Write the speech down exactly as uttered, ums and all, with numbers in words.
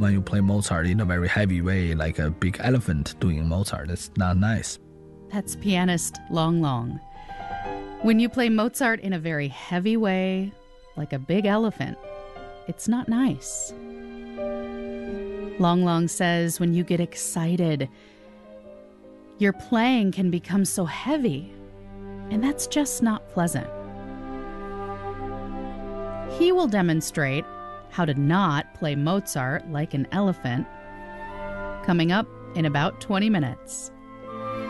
when you play Mozart in a very heavy way, like a big elephant doing Mozart. It's not nice. That's pianist Long Long. When you play Mozart in a very heavy way, like a big elephant, it's not nice. Long Long says when you get excited, your playing can become so heavy, and that's just not pleasant. He will demonstrate how to not play Mozart like an elephant coming up in about twenty minutes.